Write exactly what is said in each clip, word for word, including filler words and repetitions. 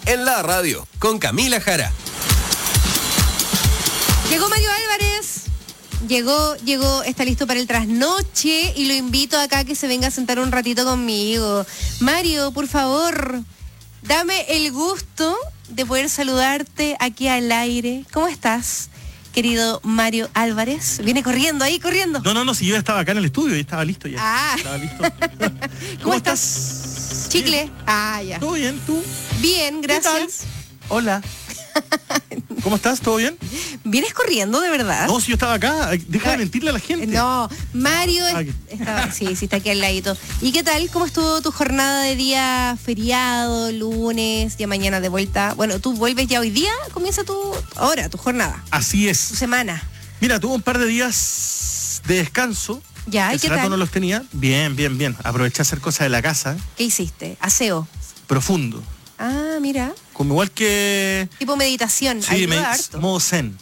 en la radio, con Camila Jara. Llegó Mario Álvarez. Llegó, llegó, está listo para el trasnoche y lo invito acá a que se venga a sentar un ratito conmigo. Mario, por favor, dame el gusto de poder saludarte aquí al aire. ¿Cómo estás, querido Mario Álvarez? Viene corriendo ahí, corriendo. No, no, no, si yo estaba acá en el estudio y estaba listo ya. Ah. Estaba listo. ¿Cómo, ¿Cómo estás? estás? Chicle. Bien. Ah, ya. ¿Todo bien? ¿Tú? Bien, gracias. Hola. ¿Cómo estás? ¿Todo bien? ¿Vienes corriendo, de verdad? No, si yo estaba acá. Deja de mentirle a la gente. No, Mario Ah, es- estaba, sí, sí, está aquí al ladito. ¿Y qué tal? ¿Cómo estuvo tu jornada de día feriado, lunes, ya mañana de vuelta? Bueno, tú vuelves ya hoy día, comienza tu, ahora, tu jornada, Así tu es. semana. Mira, tuve un par de días de descanso. Ya, ¿y Hace qué rato tal? no los tenía. Bien, bien, bien. Aproveché a hacer cosas de la casa. ¿Qué hiciste? Aseo. Profundo. Ah, mira. Como igual que... Tipo meditación. Sí, ayuda me, harto. modo zen.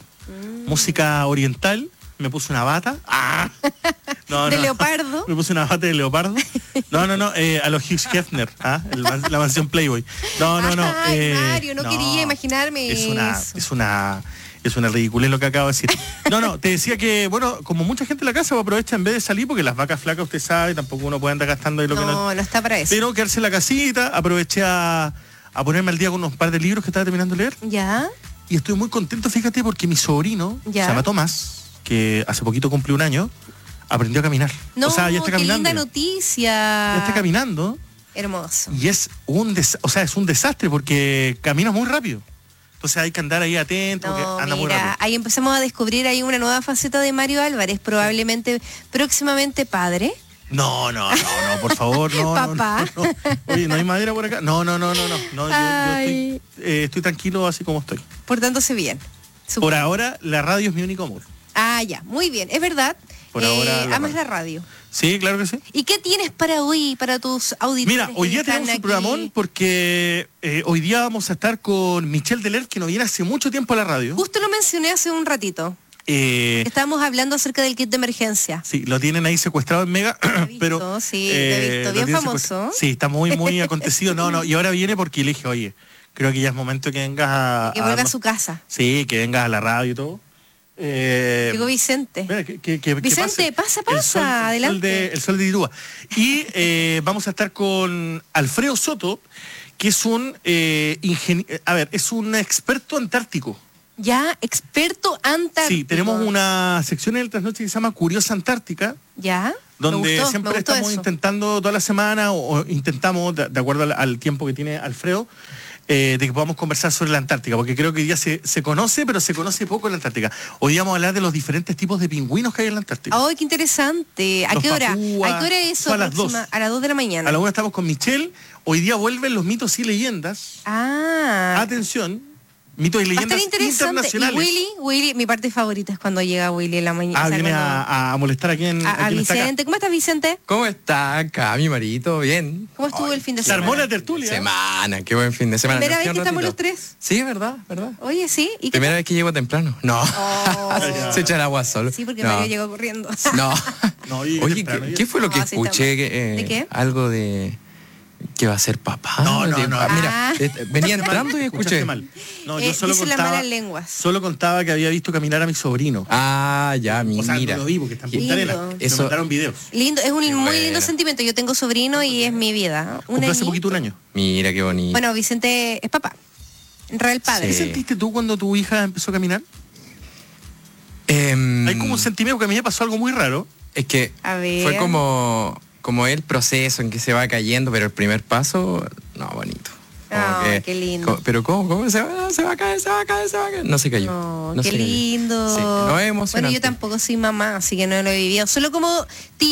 Música oriental. Me puse una bata. ¡Ah! No, De no. leopardo. Me puse una bata de leopardo. No, no, no, eh, a los Hugh Hefner, ¿ah? El man- la mansión Playboy. No, no, no. Ay, eh, Mario, no quería imaginarme es una, eso. es una, es una ridiculez lo que acabo de decir. No, no, te decía que, bueno, como mucha gente en la casa aprovecha en vez de salir, porque las vacas flacas, usted sabe, tampoco uno puede andar gastando ahí lo que no. No, no está para eso. Pero quedarse en la casita, aproveché a, a ponerme al día con unos par de libros que estaba terminando de leer. ¿Ya? Y estoy muy contento, fíjate, porque mi sobrino, Ya. se llama Tomás, que hace poquito cumplió un año, aprendió a caminar. No, o sea, ya está qué caminando. linda ya. noticia. Ya está caminando Hermoso. y es un des- o sea, es un desastre porque camina muy rápido. Entonces hay que andar ahí atento porque No, anda muy mira, rápido. ahí empezamos a descubrir ahí una nueva faceta de Mario Álvarez, probablemente próximamente padre. No, no, no, no, por favor, no, no, Papá. no, no. Oye, ¿no hay madera por acá? No, no, no, no, no. no yo, yo Ay. estoy, eh, estoy tranquilo así como estoy. Portándose bien. Sup- Por ahora, la radio es mi único amor. Ah, ya, muy bien, es verdad. Por Eh, ahora, la amas radio. la radio. Sí, claro que sí. ¿Y qué tienes para hoy, para tus auditores? Mira, hoy que día están tenemos un aquí? programón porque eh, hoy día vamos a estar con Michelle Deler, que no viene hace mucho tiempo a la radio. Justo lo mencioné hace un ratito. Eh, Estábamos hablando acerca del kit de emergencia. sí, lo tienen ahí secuestrado en Mega, Te he visto, pero... sí, te he visto. lo Bien tienen famoso. secuestrado. Sí, está muy, muy acontecido. No, no, y ahora viene porque le dije, oye, creo que ya es momento que vengas a... Que vuelva a darnos- su casa. Sí, que vengas a la radio y todo. Eh, Llegó Vicente. Mira, que- que- que- que Vicente, pasa, El pasa, sol- el sol adelante. de- El sol de Irúa. Y eh, vamos a estar con Alfredo Soto, que es un eh, ingeni- a ver, es un experto antártico. Ya, experto antártico. Sí, tenemos una sección en el trasnoche que se llama Curiosa Antártica, Ya. donde me gustó, siempre me gustó estamos eso. intentando toda la semana, o, o intentamos, de, de acuerdo al, al tiempo que tiene Alfredo, eh, de que podamos conversar sobre la Antártica, porque creo que hoy día se, se conoce, pero se conoce poco en la Antártica. Hoy día vamos a hablar de los diferentes tipos de pingüinos que hay en la Antártica. ¡Ay, qué interesante! ¿A Los qué hora? papúas, ¿A qué hora es eso? son a las próxima? dos. A las dos de la mañana. A la una estamos con Michelle. Hoy día vuelven los mitos y leyendas. Ah. Atención, mitos y Va a estar leyendas interesante. Y internacionales. Willy, Willy, mi parte favorita es cuando llega Willy en la mañana. Ah, o sea, viene cuando- a, a molestar a quien, a, a a quien está acá. Vicente. ¿Cómo estás, Vicente? ¿Cómo está acá, mi marito? Bien. ¿Cómo estuvo el fin de Se semana? armó la tertulia. Semana, qué buen fin de semana. Primera Nos vez queda que un estamos los ratito. tres. Sí, verdad, verdad. Oye, sí. ¿Y qué Primera vez que llego temprano. No. Oh. Se echa el agua solo. Sí, porque no. Mario llegó corriendo. No. No, y Oye, temprano, ¿qué, ya. qué fue lo que No, sí, escuché? Que, eh, ¿De qué? Algo de que va a ser papá. No, no, de- no. ah, Mira, Ah. eh, venía entrando y Escuchaste escuché. mal. No, Eh, yo solo dicen las contaba, malas lenguas. solo contaba que había visto caminar a mi sobrino. Ah, ya, mi, o sea, mira. no lo vi porque está en Lindo. Punta Arenas. Me Eso- mandaron videos. Lindo, es un Qué muy bueno. lindo sentimiento. Yo tengo sobrino y es mi vida. Un Cumplió hace añito. poquito un año. Mira, qué bonito. Bueno, Vicente es papá. En realidad el padre. ¿Qué Sí. sentiste tú cuando tu hija empezó a caminar? Em, Hay como un sentimiento que a mí me pasó algo muy raro. Es que A ver. fue como, como el proceso en que se va cayendo, pero el primer paso, no, bonito. Como Ay, qué lindo. como- pero ¿cómo? ¿Cómo se va, se va a caer, se va a caer, se va a caer? No se cayó. No, no qué se cayó. lindo. Sí, no es Bueno, emocionante. yo tampoco soy mamá, así que no lo he vivido. Solo como tía.